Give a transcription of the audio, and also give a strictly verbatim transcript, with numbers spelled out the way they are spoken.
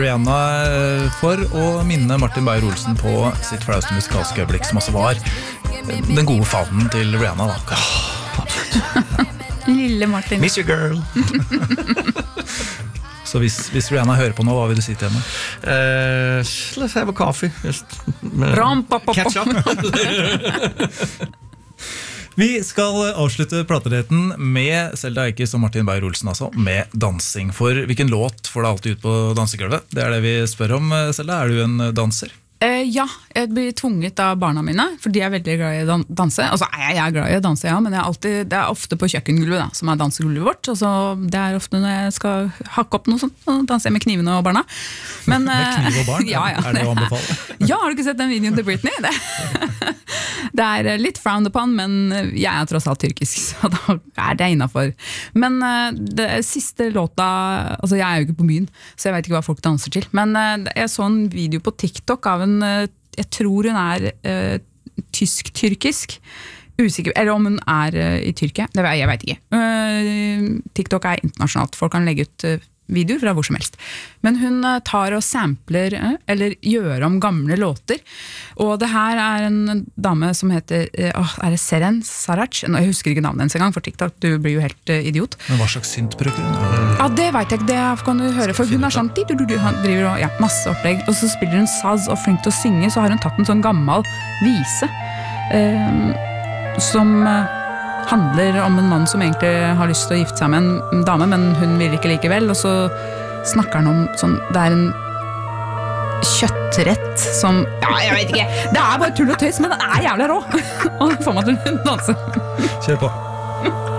Rihanna for å minne Martin Beyer-Olsen på sitt flaueste musikalske øyeblikk, som også var den gode favnen til Rihanna da. Lille Martin. Miss you girl. Så hvis, hvis Rihanna hører på nå, hva vil du si til henne? Uh, let's have a coffee. Just, Ram, pop, pop, catch up. Vi skal avslutte plateretten med Selda Eikes og Martin Beyer-Olsen, altså, med dansing. For hvilken låt får deg alltid ut på dansegulvet? Det er det vi spør om, Selda. Er du en danser? Eh, ja, jeg blir tvunget av barna mine, for de er veldig glad i å danse. Altså, jeg, jeg er glad i å danse, ja, men jeg er alltid, det er ofte på kjøkkengulvet, da, som er dansegulvet vårt. Og så det er ofte når jeg skal hakke opp noe sånt, og danse med knivene og barna. Men, med kniv og barn? Ja, ja, er det å anbefale? Ja, har du ikke sett den videoen til Britney? Det, det er litt frowned upon, men jeg er tross alt tyrkisk, så da er det innenfor. Men det siste låta, altså jeg er jo ikke på byen, så jeg vet ikke hva folk danser til. Men jeg så en video på TikTok av en jeg tror hun er uh, tysk-tyrkisk, usikker, eller om hun er uh, i Tyrkia, det, jeg vet ikke. Uh, TikTok er internasjonalt, folk kan legge ut uh, videoer fra hvor som helst. Men hun uh, tar og sampler, uh, eller gjør om gamle låter, og det her er en dame som heter, uh, er det Seren Sarac? Jeg husker ikke navnet hennes en gang, for TikTok, du blir jo helt uh, idiot. Men hva slags synt bruker hun? Ja, det vet jeg ikke, det kan du høre, for hun er sånn, du, du, du, han driver og, ja, masse opplegg, og så spiller hun saz og flink til å synge, så har hun tatt en sånn gammel vise, uh, som uh, handler om en mann som egentlig har lyst til å gifte seg med en dame, men hun vil ikke likevel, og så snakker han om sånn, det er en kjøttrett som, ja, jeg vet ikke, det er bare tull og tøys, men den er jævlig rå, og den får meg til å danse. Kjør på.